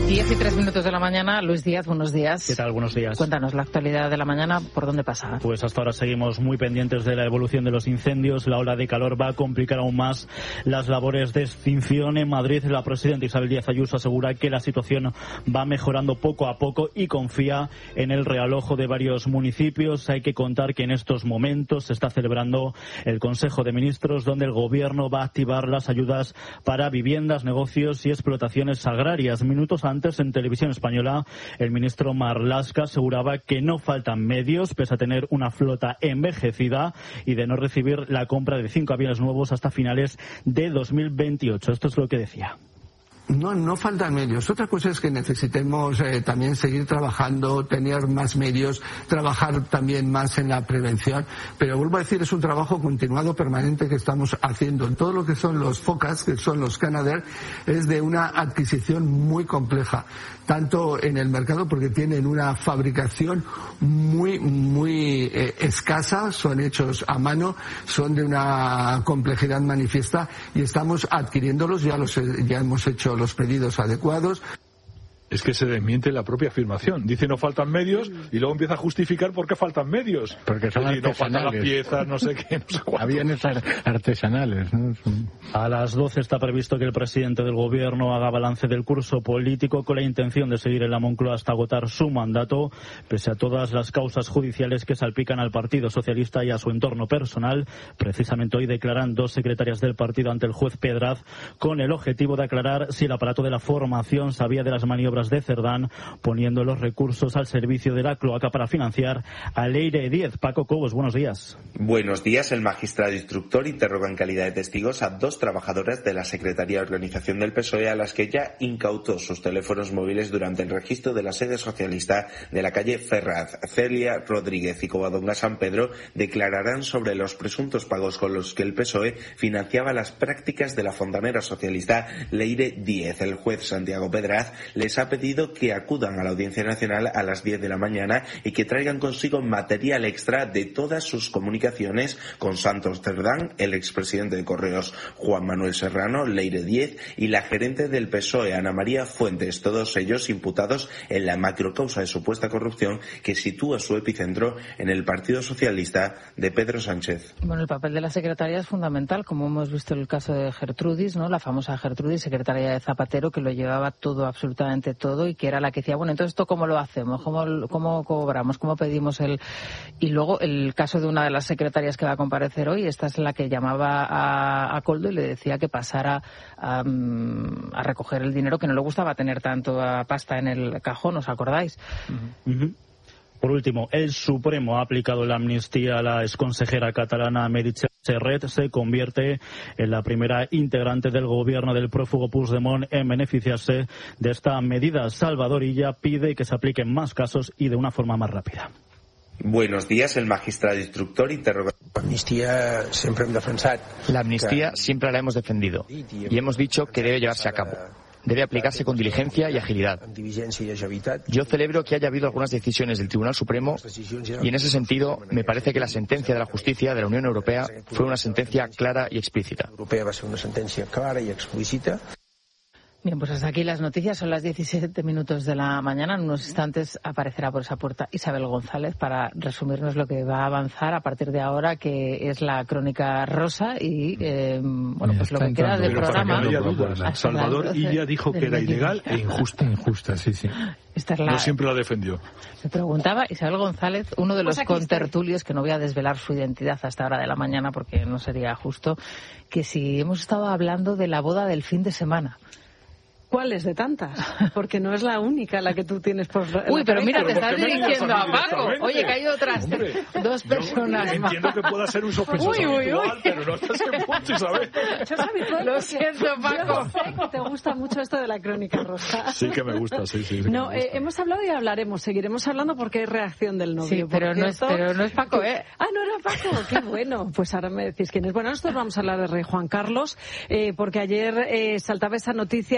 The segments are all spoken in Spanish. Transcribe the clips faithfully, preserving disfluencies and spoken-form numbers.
Diez y tres minutos de la mañana. Luis Díaz, buenos días. ¿Qué tal? Buenos días. Cuéntanos la actualidad de la mañana, ¿por dónde pasa? Pues hasta ahora seguimos muy pendientes de la evolución de los incendios. La ola de calor va a complicar aún más las labores de extinción. En Madrid, la presidenta Isabel Díaz Ayuso asegura que la situación va mejorando poco a poco y confía en el realojo de varios municipios. Hay que contar que en estos momentos se está celebrando el Consejo de Ministros, donde el Gobierno va a activar las ayudas para viviendas, negocios y explotaciones agrarias. Minutos antes, en Televisión Española, el ministro Marlaska aseguraba que no faltan medios, pese a tener una flota envejecida y de no recibir la compra de cinco aviones nuevos hasta finales de dos mil veintiocho. Esto es lo que decía. No, no faltan medios. Otra cosa es que necesitemos eh, también seguir trabajando, tener más medios, trabajar también más en la prevención. Pero vuelvo a decir, es un trabajo continuado, permanente que estamos haciendo. En todo lo que son los FOCAS, que son los Canadair, es de una adquisición muy compleja. Tanto en el mercado, porque tienen una fabricación muy, muy eh, escasa, son hechos a mano, son de una complejidad manifiesta y estamos adquiriéndolos, ya los ya hemos hecho los pedidos adecuados. Es que se desmiente la propia afirmación. Dice no faltan medios y luego empieza a justificar por qué faltan medios. Porque son y no faltan las piezas, no sé qué, no sé cuánto. Aviones artesanales, ¿no? A las doce está previsto que el presidente del Gobierno haga balance del curso político con la intención de seguir en la Moncloa hasta agotar su mandato, pese a todas las causas judiciales que salpican al Partido Socialista y a su entorno personal. Precisamente hoy declaran dos secretarias del partido ante el juez Pedraz con el objetivo de aclarar si el aparato de la formación sabía de las maniobras de Cerdán, poniendo los recursos al servicio de la cloaca para financiar a Leire diez. Paco Cobos, buenos días. Buenos días. El magistrado instructor interroga en calidad de testigos a dos trabajadoras de la Secretaría de Organización del P S O E a las que ya incautó sus teléfonos móviles durante el registro de la sede socialista de la calle Ferraz. Celia Rodríguez y Covadonga San Pedro declararán sobre los presuntos pagos con los que el P S O E financiaba las prácticas de la fontanera socialista Leire diez. El juez Santiago Pedraz les ha pedido que acudan a la Audiencia Nacional a las diez de la mañana y que traigan consigo material extra de todas sus comunicaciones con Santos Cerdán, el expresidente de Correos Juan Manuel Serrano, Leire diez, y la gerente del P S O E Ana María Fuentes, todos ellos imputados en la macrocausa de supuesta corrupción que sitúa su epicentro en el Partido Socialista de Pedro Sánchez. Bueno, el papel de la secretaria es fundamental, como hemos visto en el caso de Gertrudis, ¿no? La famosa Gertrudis, secretaria de Zapatero, que lo llevaba todo, absolutamente todo, y que era la que decía, bueno, entonces esto cómo lo hacemos, cómo, cómo cobramos, cómo pedimos el... Y luego el caso de una de las secretarias que va a comparecer hoy, esta es la que llamaba a, a Koldo y le decía que pasara a, a recoger el dinero, que no le gustaba tener tanto a pasta en el cajón, ¿os acordáis? Uh-huh. Uh-huh. Por último, el Supremo ha aplicado la amnistía a la exconsejera catalana Meritxell Serret. Se convierte en la primera integrante del gobierno del prófugo Puigdemont en beneficiarse de esta medida. Salvador Illa pide que se apliquen más casos y de una forma más rápida. Buenos días. El magistrado instructor interroga. La amnistía siempre hemos defensado. La amnistía siempre la hemos defendido y hemos dicho que debe llevarse a cabo. Debe aplicarse con diligencia y agilidad. Yo celebro que haya habido algunas decisiones del Tribunal Supremo y en ese sentido me parece que la sentencia de la justicia de la Unión Europea fue una sentencia clara y explícita. Europea va a ser una sentencia clara y explícita. Bien, pues hasta aquí las noticias. Son las diecisiete minutos de la mañana. En unos instantes aparecerá por esa puerta Isabel González para resumirnos lo que va a avanzar a partir de ahora, que es la crónica rosa y, eh, bueno, pues lo que queda del programa. No haya dudas, Salvador Illa dijo que era ilegal e injusta. Injusta, sí, sí. Esta es la... No siempre la defendió. Me preguntaba Isabel González, uno de los pues contertulios, que no voy a desvelar su identidad hasta hora de la mañana porque no sería justo, que si hemos estado hablando de la boda del fin de semana. ¿Cuáles de tantas? Porque no es la única la que tú tienes por la Uy, pero mira, cabeza. te estás dirigiendo a Paco. Oye, que hay otras Hombre, dos personas yo más. entiendo que pueda ser un sospechoso Uy, uy, habitual, uy. pero no hasta ese punto, ¿sabes? Lo siento, Paco. Yo sé que te gusta mucho esto de la crónica rosa. Sí que me gusta, sí, sí. sí No, me gusta. eh, hemos hablado y hablaremos, seguiremos hablando porque hay reacción del novio. Sí, pero no, es, pero no es Paco, ¿eh? Ah, no era Paco, qué bueno. Pues ahora me decís quién es. Bueno, nosotros vamos a hablar de Rey Juan Carlos, eh, porque ayer eh, saltaba esa noticia y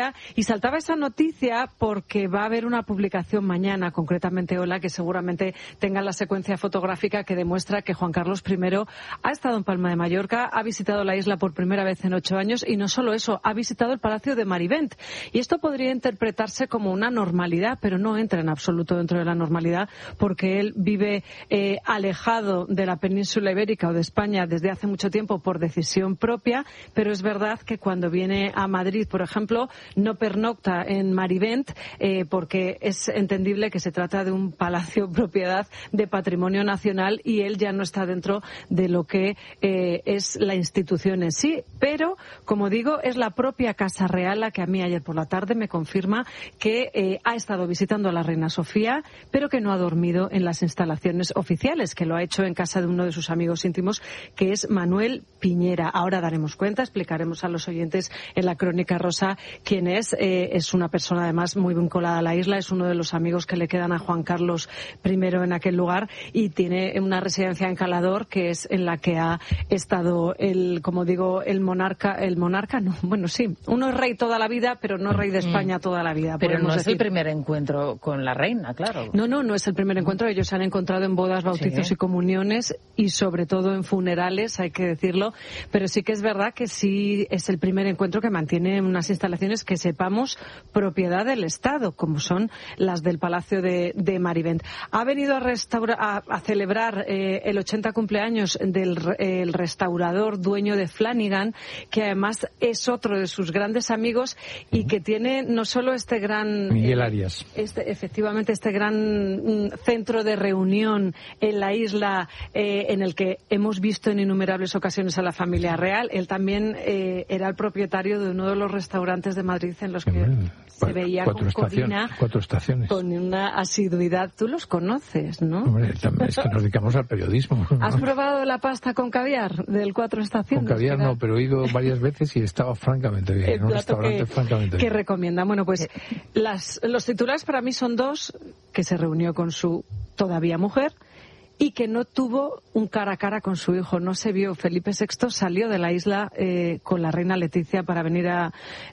saltaba esa noticia porque va a haber una publicación mañana, concretamente hola, que seguramente tenga la secuencia fotográfica que demuestra que Juan Carlos primero ha estado en Palma de Mallorca, ha visitado la isla por primera vez en ocho años y no solo eso, ha visitado el Palacio de Marivent. Y esto podría interpretarse como una normalidad, pero no entra en absoluto dentro de la normalidad porque él vive eh, alejado de la península ibérica o de España desde hace mucho tiempo por decisión propia, pero es verdad que cuando viene a Madrid, por ejemplo, no pernocta en Marivent eh, porque es entendible que se trata de un palacio propiedad de patrimonio nacional y él ya no está dentro de lo que eh, es la institución en sí. Pero, como digo, es la propia Casa Real la que a mí ayer por la tarde me confirma que eh, ha estado visitando a la reina Sofía, pero que no ha dormido en las instalaciones oficiales, que lo ha hecho en casa de uno de sus amigos íntimos, que es Manuel Piñera. Ahora daremos cuenta, explicaremos a los oyentes en la Crónica Rosa quién es. Eh, es una persona además muy vinculada a la isla, es uno de los amigos que le quedan a Juan Carlos primero en aquel lugar y tiene una residencia en Calador, que es en la que ha estado el, como digo, el monarca, el monarca, no, bueno, sí, uno es rey toda la vida, pero no rey de España toda la vida. Pero no es decir. el primer encuentro con la reina, claro. No, no, no es el primer encuentro. Ellos se han encontrado en bodas, bautizos sí. y comuniones y sobre todo en funerales, hay que decirlo. Pero sí que es verdad que sí es el primer encuentro que mantiene unas instalaciones que sepamos propiedad del Estado, como son las del Palacio de, de Marivent. Ha venido a, restaura, a, a celebrar eh, el ochenta cumpleaños del el restaurador dueño de Flanagan, que además es otro de sus grandes amigos y que tiene no solo este gran... Miguel Arias. Eh, este, efectivamente, este gran mm, centro de reunión en la isla eh, en el que hemos visto en innumerables ocasiones a la familia real. Él también eh, era el propietario de uno de los restaurantes de Madrid en los que Bueno, se veía cuatro con estaciones, Corina cuatro estaciones. con una asiduidad. Tú los conoces, ¿no? Hombre, también es que nos dedicamos al periodismo. ¿Has probado la pasta con caviar del Cuatro Estaciones? Con caviar no, pero he ido varias veces y estaba francamente bien. El un plato restaurante que, francamente que bien. recomienda. Bueno, pues las, los titulares para mí son dos, que se reunió con su todavía mujer y que no tuvo un cara a cara con su hijo. No se vio. Felipe sexto salió de la isla eh, con la reina Leticia para venir a...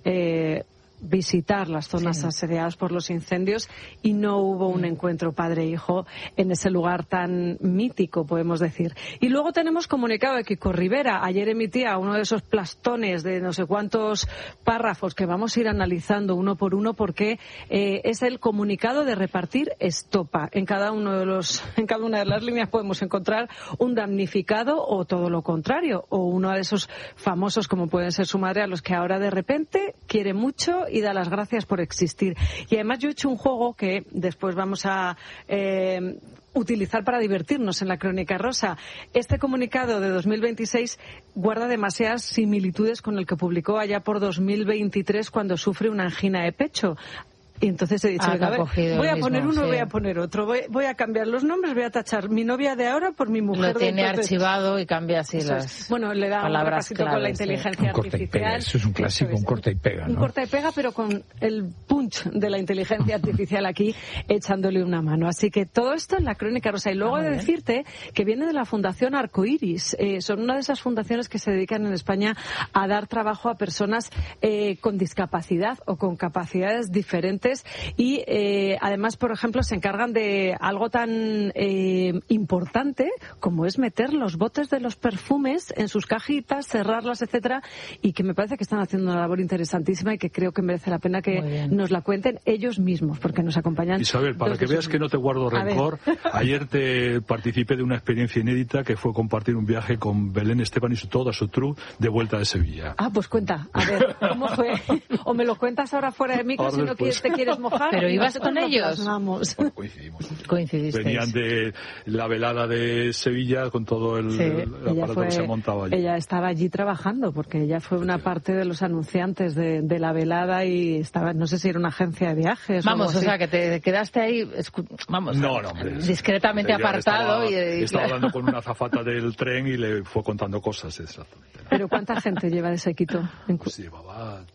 Eh, visitar las zonas sí. asediadas por los incendios y no hubo un encuentro padre-hijo en ese lugar tan mítico, podemos decir. Y luego tenemos comunicado de Kiko Rivera. Ayer emitía uno de esos plastones de no sé cuántos párrafos que vamos a ir analizando uno por uno porque eh, es el comunicado de repartir estopa. En cada uno de los, en cada una de las líneas podemos encontrar un damnificado o todo lo contrario, o uno de esos famosos como pueden ser su madre a los que ahora de repente quiere mucho y da las gracias por existir. Y además yo he hecho un juego que después vamos a eh, utilizar para divertirnos en la Crónica Rosa. Este comunicado de dos mil veintiséis guarda demasiadas similitudes con el que publicó allá por dos mil veintitrés cuando sufre una angina de pecho. Y entonces he dicho, ah, venga, a ver, voy a mismo, poner uno, sí. voy a poner otro, voy, voy a cambiar los nombres, voy a tachar mi novia de ahora por mi mujer. Lo tiene de entonces. Archivado y cambia así Eso las es. Bueno, le da un repasito claves, con la sí. inteligencia Un corta y artificial. pega, eso es un clásico, Eso es. un corta y pega, ¿no? Un corta y pega, pero con el punch de la inteligencia artificial aquí echándole una mano. Así que todo esto en la Crónica Rosa. Y luego ah, he de bien. decirte que viene de la Fundación Arcoiris. Eh, son una de esas fundaciones que se dedican en España a dar trabajo a personas eh, con discapacidad o con capacidades diferentes y eh, además, por ejemplo, se encargan de algo tan eh, importante como es meter los botes de los perfumes en sus cajitas, cerrarlas, etcétera, y que me parece que están haciendo una labor interesantísima y que creo que merece la pena que nos la cuenten ellos mismos, porque nos acompañan. Isabel, para que veas que no te guardo rencor, ayer te participé de una experiencia inédita que fue compartir un viaje con Belén Esteban y su, toda su troupe de vuelta de Sevilla. Ah, pues cuenta, a ver, ¿cómo fue? O me lo cuentas ahora fuera de micro Ahora si no después. quieres, te quieres mojar. Pero ibas con ellos. Bueno, coincidimos. Coincidisteis. Venían de la velada de Sevilla con todo el, Sí, el ella aparato fue, que se montaba allí. Ella estaba allí trabajando porque ella fue una parte de los anunciantes de, de la velada y estaba, no sé si era una agencia de viajes. Vamos, o, algo o así. sea, que te quedaste ahí, escu- vamos, No, no, hombre. discretamente Ella apartado. Estaba, y, y, estaba claro. hablando con una azafata del tren y le fue contando cosas, exactamente. Pero ¿cuánta gente lleva de sequito? En cu- Pues llevaba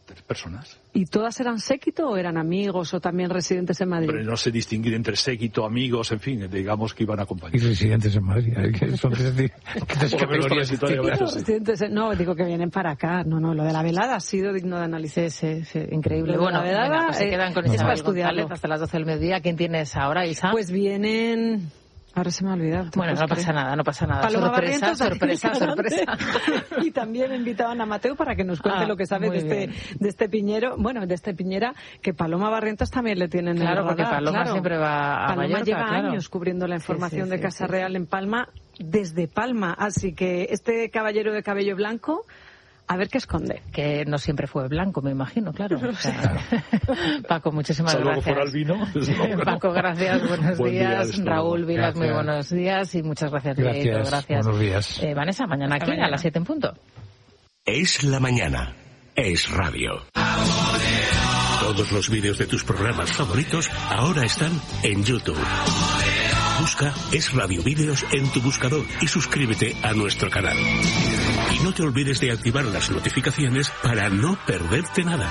tres personas. ¿Y todas eran séquito o eran amigos o también residentes en Madrid? Pero no sé distinguir entre séquito, amigos, en fin, digamos que iban a acompañar. Y residentes en Madrid, que son tres, tres categorías distintas. No, digo que vienen para acá. No, no, lo de la velada ha sido digno de análisis. Sí, sí, increíble. Lo bueno, de la velada, venga, pues se quedan con eh, Isabel es González hasta las doce del mediodía. ¿Quién tienes ahora, Isa? Pues vienen... Ahora se me ha olvidado. Bueno, no pasa nada, no pasa nada. Paloma sorpresa, Barrientos, sorpresa, sorpresa. Y también invitaban a Mateo para que nos cuente ah, lo que sabe de este, de este piñero, bueno, de este piñera, que Paloma Barrientos también le tienen claro, en el radar. Porque Paloma claro, siempre va a Paloma Mallorca, lleva claro. años cubriendo la información sí, sí, de Casa sí, Real sí. en Palma, desde Palma. Así que este caballero de cabello blanco... A ver qué esconde. Que no siempre fue blanco, me imagino, claro. O sea, Paco, muchísimas Salvo gracias. fuera el vino. Paco, gracias, buenos Buen días. día, Raúl Vilas, gracias. muy buenos días y muchas gracias, Gracias, Diego, gracias. buenos días. Eh, Vanessa, mañana aquí a las siete en punto. Es la mañana. Es radio. Todos los vídeos de tus programas favoritos ahora están en YouTube. Busca Es Radio Vídeos en tu buscador y suscríbete a nuestro canal. Y no te olvides de activar las notificaciones para no perderte nada.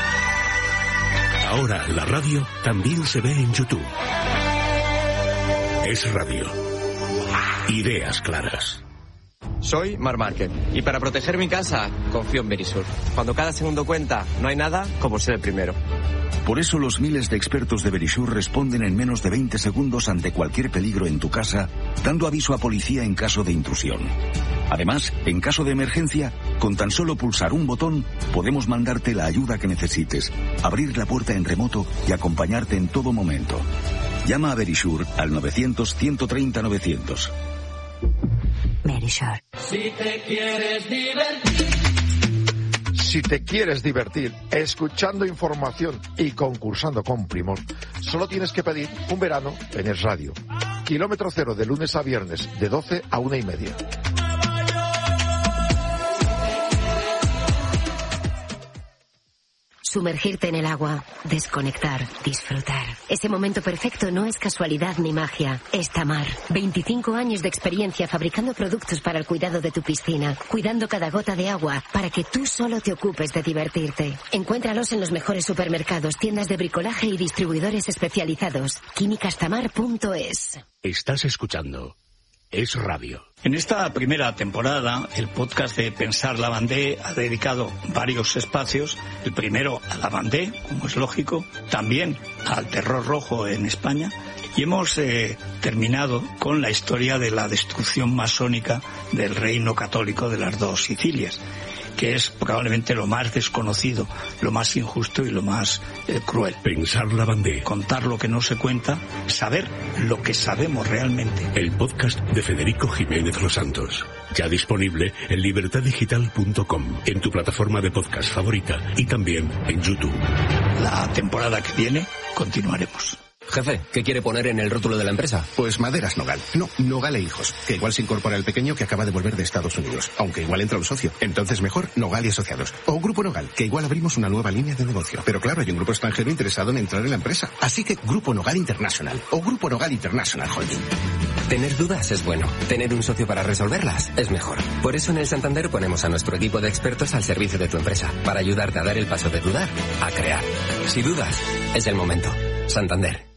Ahora la radio también se ve en YouTube. Es Radio. Ideas claras. Soy Mar Márquez y para proteger mi casa confío en Verisur. Cuando cada segundo cuenta, no hay nada como ser el primero. Por eso los miles de expertos de Verisur responden en menos de veinte segundos ante cualquier peligro en tu casa, dando aviso a policía en caso de intrusión. Además, en caso de emergencia, con tan solo pulsar un botón, podemos mandarte la ayuda que necesites, abrir la puerta en remoto y acompañarte en todo momento. Llama a Verisur al novecientos, ciento treinta, novecientos. Verisur. Si te quieres divertir. Si te quieres divertir escuchando información y concursando con Primor, solo tienes que pedir un verano en Es Radio. Kilómetro cero de lunes a viernes, de doce a una y media. Sumergirte en el agua, desconectar, disfrutar. Ese momento perfecto no es casualidad ni magia, es Tamar. veinticinco años de experiencia fabricando productos para el cuidado de tu piscina, cuidando cada gota de agua para que tú solo te ocupes de divertirte. Encuéntralos en los mejores supermercados, tiendas de bricolaje y distribuidores especializados. químicas tamar punto es. Estás escuchando Es Radio. En esta primera temporada, el podcast de Pensar Lavandé ha dedicado varios espacios. El primero a Lavandé, como es lógico, también al terror rojo en España. Y hemos eh, terminado con la historia de la destrucción masónica del reino católico de las dos Sicilias, que es probablemente lo más desconocido, lo más injusto y lo más eh, cruel. Pensar Lavandé. Contar lo que no se cuenta, saber lo que sabemos realmente. El podcast de Federico Jiménez Los Santos. Ya disponible en libertad digital punto com, en tu plataforma de podcast favorita y también en YouTube. La temporada que viene continuaremos. Jefe, ¿qué quiere poner en el rótulo de la empresa? Pues Maderas Nogal. No, Nogal e Hijos. Que igual se incorpora el pequeño que acaba de volver de Estados Unidos. Aunque igual entra un socio. Entonces mejor Nogal y Asociados. O Grupo Nogal, que igual abrimos una nueva línea de negocio. Pero claro, hay un grupo extranjero interesado en entrar en la empresa. Así que Grupo Nogal International. O Grupo Nogal International Holding. Tener dudas es bueno. Tener un socio para resolverlas es mejor. Por eso en el Santander ponemos a nuestro equipo de expertos al servicio de tu empresa. Para ayudarte a dar el paso de dudar a crear. Si dudas, es el momento. Santander.